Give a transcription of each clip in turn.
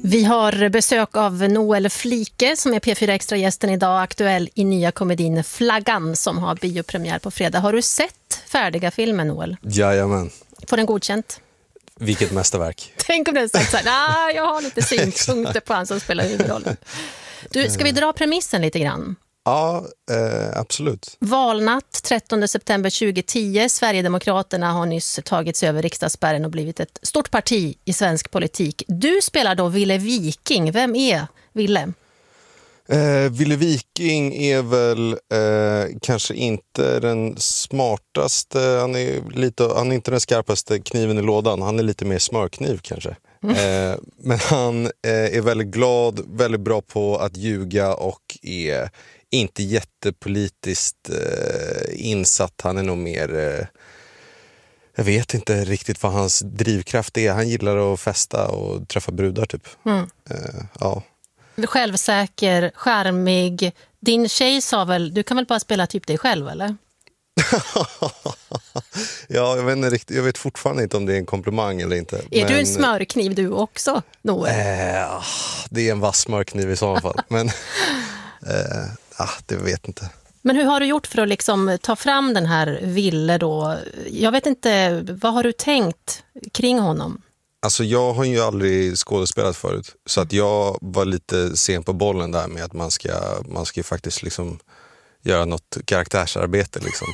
Vi har besök av Noel Flike som är P4 Extra-gästen idag, aktuell i nya komedin Flaggan som har biopremiär på fredag. Har du sett färdiga filmen, Noel? Jajamän. Får den godkänt? Vilket mästerverk. Tänk om den sagt så här, jag har lite synpunkter på han som spelar huvudrollen. Du, ska vi dra premissen lite grann? Ja, absolut. Valnatt 13 september 2010. Sverigedemokraterna har nyss tagit sig över riksdagsspärren och blivit ett stort parti i svensk politik. Du spelar då Ville Viking. Vem är Ville? Ville Viking är väl kanske inte den smartaste. Han är inte den skarpaste kniven i lådan. Han är lite mer smörkniv kanske. Men han är väldigt glad, väldigt bra på att ljuga och är inte jättepolitiskt insatt. Han är nog mer... jag vet inte riktigt vad hans drivkraft är. Han gillar att festa och träffa brudar typ. Ja. Självsäker, charmig. Din tjej sa väl, du kan väl bara spela typ dig själv, eller? Ja, jag vet fortfarande inte om det är en komplimang eller inte. Är du en smörkniv du också, Noel? Det är en vass smörkniv i så fall. Men det vet inte. Men hur har du gjort för att liksom ta fram den här Ville då? Jag vet inte, vad har du tänkt kring honom? Alltså jag har ju aldrig skådespelat förut. Så att jag var lite sen på bollen där med att man ska faktiskt liksom göra något karaktärsarbete liksom.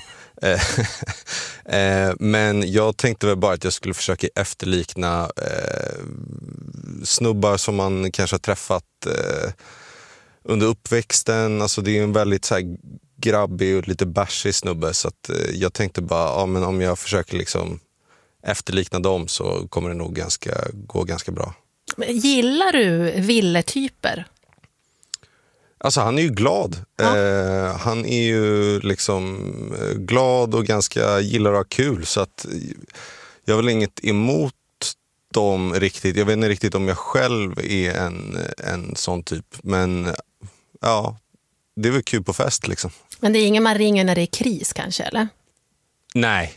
Men jag tänkte väl bara att jag skulle försöka efterlikna snubbar som man kanske har träffat under uppväxten. Alltså det är en väldigt så här grabbig och lite bärsig snubbe, så att jag tänkte bara, men om jag försöker liksom efterlikna dem så kommer det nog gå ganska bra. Gillar du Ville-typer? Alltså han är ju glad. Ja. Han är ju liksom glad och gillar att ha kul, så att jag har väl inget emot dem riktigt. Jag vet inte riktigt om jag själv är en sån typ, men ja, det är väl kul på fest liksom. Men det är ingen man ringer när det är kris kanske, eller? Nej.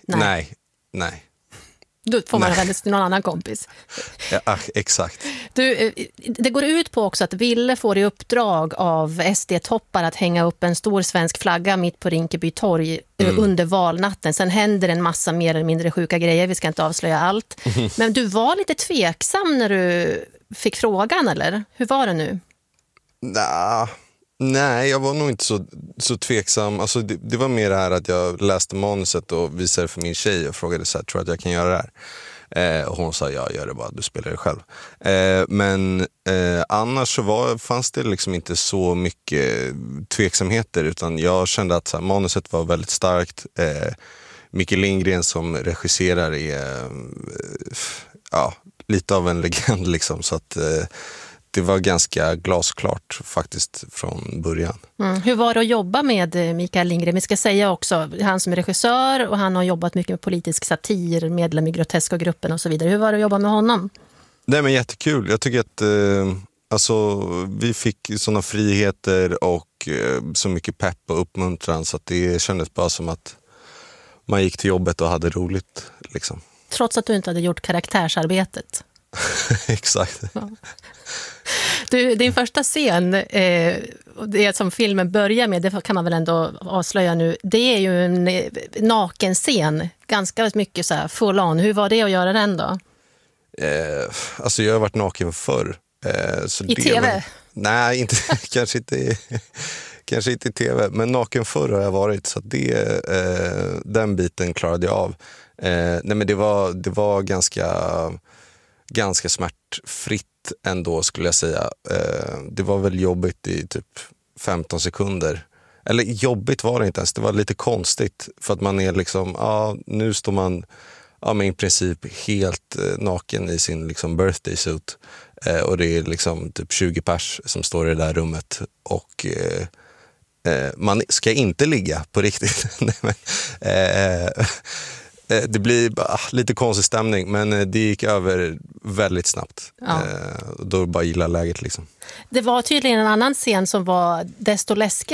Då får man vända sig till någon annan kompis. Ja, exakt. Du, det går ut på också att Ville får i uppdrag av SD-toppar att hänga upp en stor svensk flagga mitt på Rinkeby torg under valnatten. Sen händer en massa mer eller mindre sjuka grejer, vi ska inte avslöja allt. Men du var lite tveksam när du fick frågan, eller? Hur var det nu? Nej, jag var nog inte så tveksam. Alltså det var mer det här att jag läste manuset och visade för min tjej och frågade så här, tror att jag kan göra det här? Och hon sa, ja, gör det bara, du spelar det själv. Men annars så fanns det liksom inte så mycket tveksamheter, utan jag kände att så här, manuset var väldigt starkt. Micke Lindgren som regisserar är lite av en legend liksom, så att... det var ganska glasklart faktiskt från början. Hur var det att jobba med Mikael Lindgren? Vi ska säga också, han som är regissör och han har jobbat mycket med politisk satir, medlem i Groteska gruppen och så vidare. Hur var det att jobba med honom? Nej, men jättekul. Jag tycker att vi fick sådana friheter och så mycket pepp och uppmuntran, så att det kändes bara som att man gick till jobbet och hade roligt liksom. Trots att du inte hade gjort karaktärsarbetet? Exakt. Ja. Du, din första scen, det som filmen börjar med, det kan man väl ändå avslöja nu, det är ju en nakenscen, ganska mycket så här full on. Hur var det att göra den då? Alltså jag har varit naken förr. Så I tv? Nej, inte, kanske inte i tv, men naken förr har jag varit, så den biten klarade jag av. Nej, men det var ganska smärtfritt ändå, skulle jag säga. Det var väl jobbigt i typ 15 sekunder. Eller jobbigt var det inte ens, det var lite konstigt. För att man är liksom, nu står man men i princip helt naken i sin liksom birthday suit. Och det är liksom typ 20 pers som står i det där rummet. Och man ska inte ligga på riktigt. Det blir lite konstig stämning, men det gick över väldigt snabbt. Ja. Då bara gilla läget liksom. Det var tydligen en annan scen som var desto läskigare.